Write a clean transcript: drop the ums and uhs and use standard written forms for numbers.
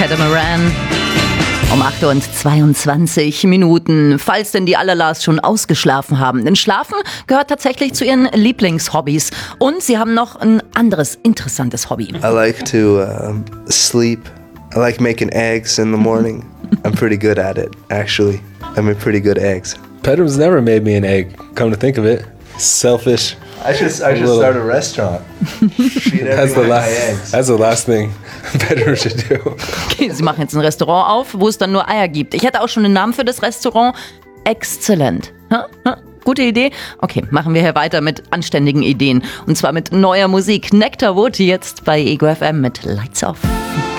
Catamaran. Um 8:22 Minuten, falls denn die Alalas schon ausgeschlafen haben. Denn Schlafen gehört tatsächlich zu ihren Lieblingshobbys. Und sie haben noch ein anderes interessantes Hobby. I like to sleep. I like making eggs in the morning. I'm pretty good at it, actually. I make pretty good eggs. Pedram's never made me an egg, come to think of it. Selfish. I should start a restaurant. That's the last thing Pedram should do. Okay, sie machen jetzt ein Restaurant auf, wo es dann nur Eier gibt. Ich hätte auch schon einen Namen für das Restaurant. Exzellent. Gute Idee? Okay, machen wir hier weiter mit anständigen Ideen. Und zwar mit neuer Musik. Nectarwood jetzt bei Ego FM mit Lights Off.